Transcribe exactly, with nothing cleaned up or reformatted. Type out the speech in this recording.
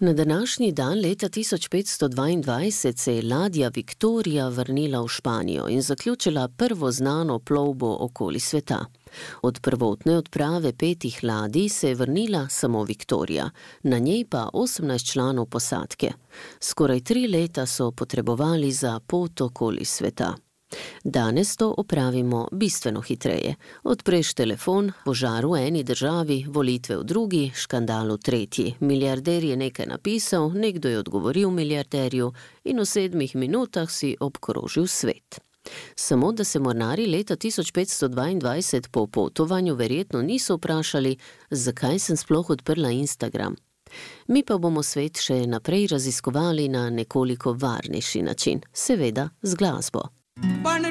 Na današnji dan leta tisoč petsto dvaindvajset se je ladja Viktorija vrnila v Španijo in zaključila prvo znano plovbo okoli sveta. Od prvotne odprave petih ladij se je vrnila samo Viktorija, na njej pa osemnajst članov posadke. Skoraj tri leta so potrebovali za pot okoli sveta. Danes to opravimo bistveno hitreje. Odpreš telefon, požar v eni državi, volitve v drugi, škandal v tretji. Milijarder je nekaj napisal, nekdo je odgovoril milijarderju in v sedmih minutah si obkrožil svet. Samo da se mornarji leta tisoč petsto dvaindvajset po potovanju verjetno niso vprašali, zakaj sem sploh odprla Instagram. Mi pa bomo svet še naprej raziskovali na nekoliko varnejši način, seveda z glasbo.